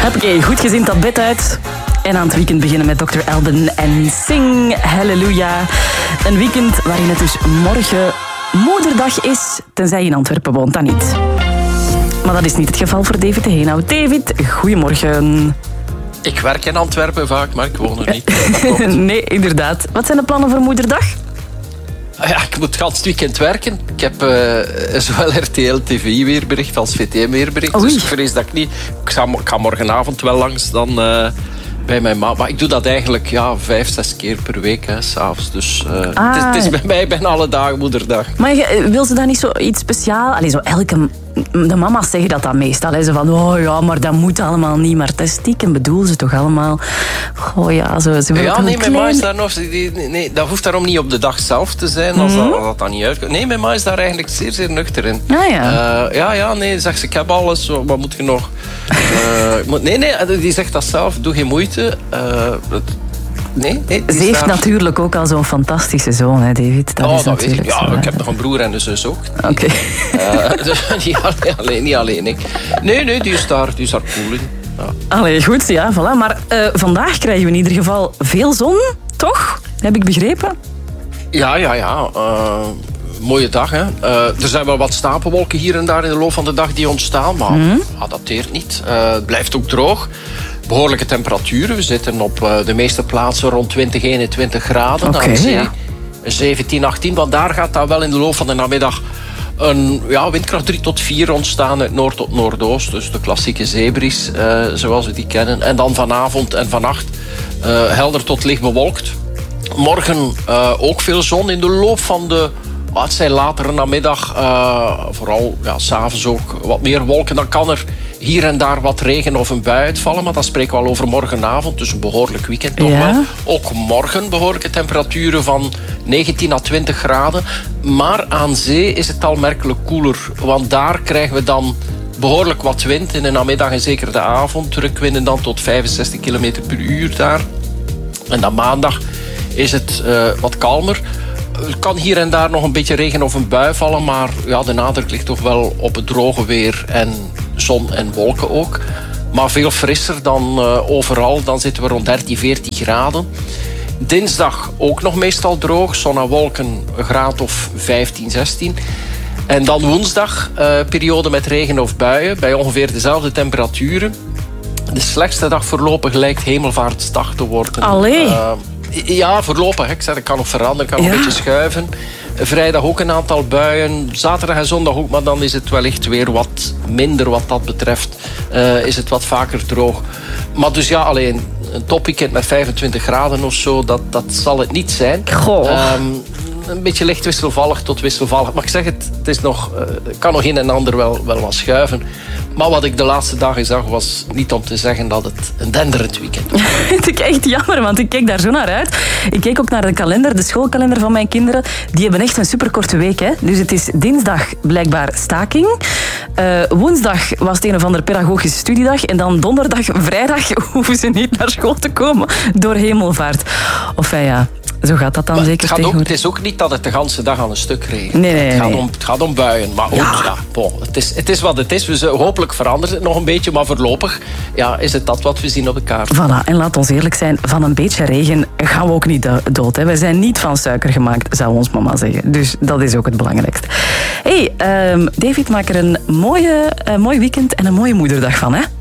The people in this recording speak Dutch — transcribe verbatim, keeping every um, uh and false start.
Oké, goed gezind dat bed uit. En aan het weekend beginnen met dokter Alban en Sing Halleluja. Een weekend waarin het dus morgen Moederdag is, tenzij je in Antwerpen woont, dan niet. Maar dat is niet het geval voor David de Heenhout. David, goedemorgen. Ik werk in Antwerpen vaak, maar ik woon er niet. Nee, inderdaad. Wat zijn de plannen voor Moederdag? Ja, ik moet het weekend werken. Ik heb uh, zowel R T L T V weerbericht als V T M weerbericht. Oei. Dus ik vrees dat ik niet... Ik ga, ik ga morgenavond wel langs dan uh, bij mijn ma. Maar ik doe dat eigenlijk ja, vijf, zes keer per week, hè, 's avonds. Dus uh, ah. het, is, het is bij mij bijna alle dagen Moederdag. Maar je, wil ze dan niet zo iets speciaal... Allee, zo elke... De mama's zeggen dat dan meestal. Hè. Ze van, oh ja, maar dat moet allemaal niet. Maar dat stiekem bedoelen ze toch allemaal... Oh ja, zo, ze Ja, nee, mijn klein... ma is daar nog... Nee, nee, dat hoeft daarom niet op de dag zelf te zijn, als, Mm-hmm. dat, als dat dan niet uitkomt. Nee, mijn ma is daar eigenlijk zeer, zeer nuchter in. Ah ja. Uh, ja, ja, nee, zegt ze, ik heb alles. Wat moet je nog? Uh, moet, nee, nee, die zegt dat zelf. Doe geen moeite. Uh, het, Nee, nee, ze heeft daar... natuurlijk ook al zo'n fantastische zoon, hè, David. Dat oh, is dat weet ik. natuurlijk Ja, zo, ik heb nog een broer en een zus ook. Oké. Okay. Uh, dus niet, alleen, niet alleen ik. Nee, nee, die is daar, die is daar cool in. Ja. Allee, goed, ja, voilà. Maar uh, vandaag krijgen we in ieder geval veel zon, toch? Heb ik begrepen? Ja, ja, ja. Uh, mooie dag, hè. Uh, er zijn wel wat stapelwolken hier en daar in de loop van de dag die ontstaan, maar mm. ah, dat teert niet. Uh, het blijft ook droog. Behoorlijke temperaturen. We zitten op uh, de meeste plaatsen rond twintig, eenentwintig graden. Oké, okay, ja. zeventien, achttien. Want daar gaat dat wel in de loop van de namiddag een ja, windkracht drie tot vier ontstaan uit noord tot noordoost. Dus de klassieke zeebries, uh, zoals we die kennen. En dan vanavond en vannacht uh, helder tot licht bewolkt. Morgen uh, ook veel zon. In de loop van de... Het zijn latere namiddag, uh, vooral ja, 's avonds ook wat meer wolken. Dan kan er hier en daar wat regen of een bui uitvallen. Maar dan spreken we al over morgenavond. Dus een behoorlijk weekend nog ja. wel. Ook morgen behoorlijke temperaturen van negentien à twintig graden. Maar aan zee is het al merkelijk koeler. Want daar krijgen we dan behoorlijk wat wind in de namiddag en zeker de avond. Drukwinden dan tot vijfenzestig kilometer per uur daar. En dan maandag is het uh, wat kalmer. Er kan hier en daar nog een beetje regen of een bui vallen, maar ja, de nadruk ligt toch wel op het droge weer en zon en wolken ook. Maar veel frisser dan uh, overal, dan zitten we rond dertien, veertien graden. Dinsdag ook nog meestal droog, zon en wolken een graad of vijftien, zestien. En dan woensdag, uh, periode met regen of buien, bij ongeveer dezelfde temperaturen. De slechtste dag voorlopig lijkt Hemelvaartsdag te worden. Allee. Uh, Ja, voorlopig. Ik zeg, dat kan nog veranderen, kan nog ja. een beetje schuiven. Vrijdag ook een aantal buien. Zaterdag en zondag ook, maar dan is het wellicht weer wat minder wat dat betreft. Uh, is het wat vaker droog. Maar dus ja, alleen een topweekend met vijfentwintig graden of zo, dat, dat zal het niet zijn. Goh. Um, een beetje licht wisselvallig tot wisselvallig. Maar ik zeg het, het is nog, uh, kan nog een en ander wel, wel wat schuiven. Maar wat ik de laatste dagen zag, was niet om te zeggen dat het een denderend weekend was. Het is echt jammer, want ik keek daar zo naar uit. Ik keek ook naar de kalender, de schoolkalender van mijn kinderen. Die hebben echt een superkorte week. Hè? Dus het is dinsdag blijkbaar staking. Uh, woensdag was het een of andere pedagogische studiedag. En dan donderdag, vrijdag hoeven ze niet naar school te komen door hemelvaart. Of uh, ja... Zo gaat dat dan maar zeker het, gaat ook, het is ook niet dat het de hele dag aan een stuk regent. Nee, nee, het, gaat nee. om, het gaat om buien. Maar ook, ja. ja, bon, het, is, het is wat het is. We zullen, hopelijk verandert het nog een beetje. Maar voorlopig ja, is het dat wat we zien op de kaart. Voilà. En laat ons eerlijk zijn. Van een beetje regen gaan we ook niet dood. Hè. Wij zijn niet van suiker gemaakt, zou ons mama zeggen. Dus dat is ook het belangrijkste. Hey, um, David, maak er een mooie, uh, mooi weekend en een mooie moederdag van. Hè?